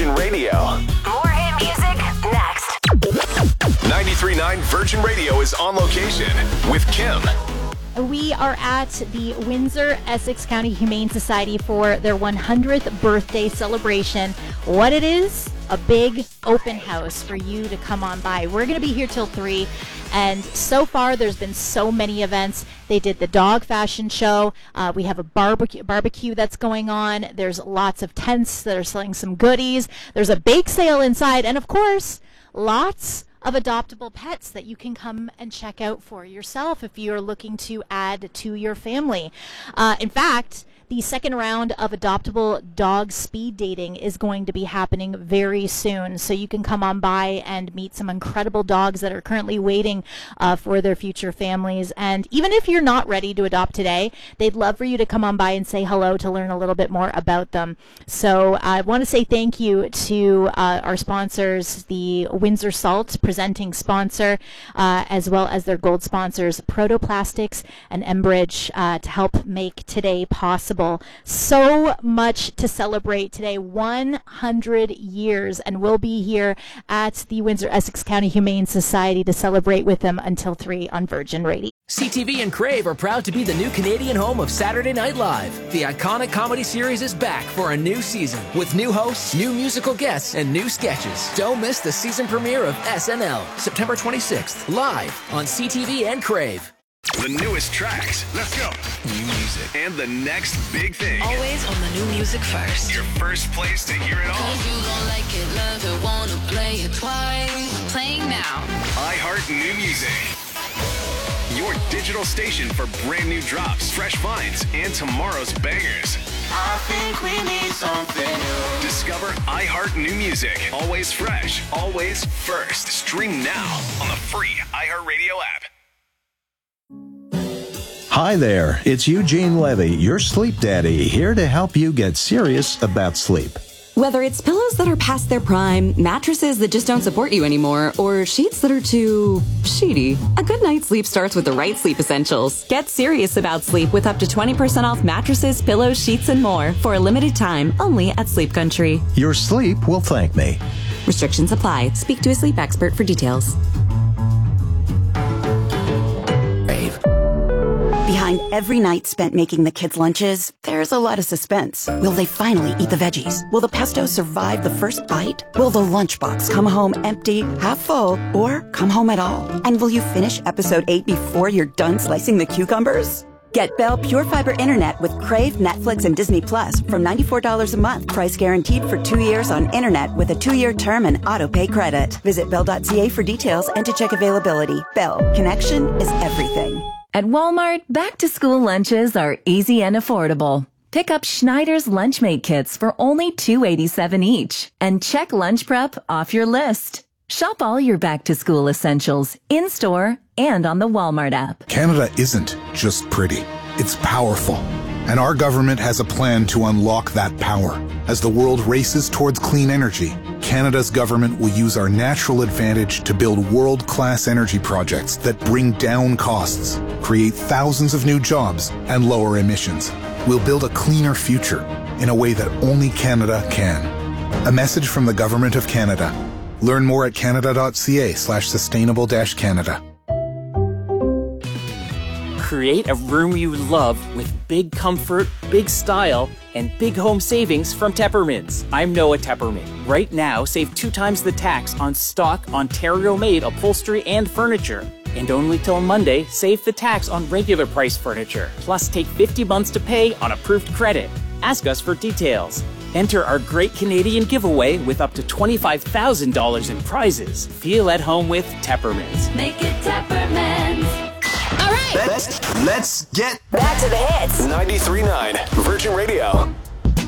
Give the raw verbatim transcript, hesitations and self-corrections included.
Virgin Radio. More hit music next. ninety-three point nine Virgin Radio is on location with Kim. We are at the Windsor Essex County Humane Society for their one hundredth birthday celebration. What it is? A big open house for you to come on by. We're going to be here till three, and so far there's been so many events. They did the dog fashion show. Uh, we have a barbecue barbecue that's going on. There's lots of tents that are selling some goodies. There's a bake sale inside, and of course, lots of adoptable pets that you can come and check out for yourself if you're looking to add to your family. Uh, in fact, the second round of adoptable dog speed dating is going to be happening very soon. So you can come on by and meet some incredible dogs that are currently waiting uh, for their future families. And even if you're not ready to adopt today, they'd love for you to come on by and say hello to learn a little bit more about them. So I want to say thank you to uh, our sponsors, the Windsor Salt presenting sponsor, uh, as well as their gold sponsors, Protoplastics and Enbridge, uh, to help make today possible. So much to celebrate today, one hundred years, and we'll be here at the Windsor Essex County Humane Society to celebrate with them until three on Virgin Radio. C T V and Crave are proud to be the new Canadian home of Saturday Night Live. The iconic comedy series is back for a new season with new hosts, new musical guests, and new sketches. Don't miss the season premiere of S N L, September twenty-sixth, live on C T V and Crave. The newest tracks. Let's go. New music. And the next big thing. Always on the new music first. Your first place to hear it all. Cause you gon' like it, love it, wanna play it twice. Playing now. iHeart New Music. Your digital station for brand new drops, fresh finds, and tomorrow's bangers. I think we need something new. Discover iHeart New Music. Always fresh, always first. Stream now on the free iHeartRadio app. Hi there, it's Eugene Levy, your sleep daddy, here to help you get serious about sleep. Whether it's pillows that are past their prime, mattresses that just don't support you anymore, or sheets that are too sheety, a good night's sleep starts with the right sleep essentials. Get serious about sleep with up to twenty percent off mattresses, pillows, sheets, and more for a limited time only at Sleep Country. Your sleep will thank me. Restrictions apply. Speak to a sleep expert for details. Behind every night spent making the kids' lunches, there's a lot of suspense. Will they finally eat the veggies? Will the pesto survive the first bite? Will the lunchbox come home empty, half full, or come home at all? And will you finish episode eight before you're done slicing the cucumbers? Get Bell Pure Fiber Internet with Crave, Netflix, and Disney Plus from ninety-four dollars a month. Price guaranteed for two years on internet with a two-year term and auto-pay credit. Visit bell dot c a for details and to check availability. Bell. Connection is everything. At Walmart, back-to-school lunches are easy and affordable. Pick up Schneider's Lunchmate kits for only two dollars and eighty-seven cents each and check lunch prep off your list. Shop all your back-to-school essentials in-store and on the Walmart app. Canada isn't just pretty. It's powerful. And our government has a plan to unlock that power. As the world races towards clean energy, Canada's government will use our natural advantage to build world-class energy projects that bring down costs, create thousands of new jobs, and lower emissions. We'll build a cleaner future in a way that only Canada can. A message from the Government of Canada. Learn more at canada.ca slash sustainable dash Canada. Create a room you love with big comfort, big style, and big home savings from Teppermans. I'm Noah Tepperman. Right now, save two times the tax on stock Ontario-made upholstery and furniture. And only till Monday, save the tax on regular price furniture. Plus, take fifty months to pay on approved credit. Ask us for details. Enter our Great Canadian Giveaway with up to twenty-five thousand dollars in prizes. Feel at home with Teppermans. Make it Teppermans. All right. Let's, let's get back to the hits. ninety-three point nine Virgin Radio.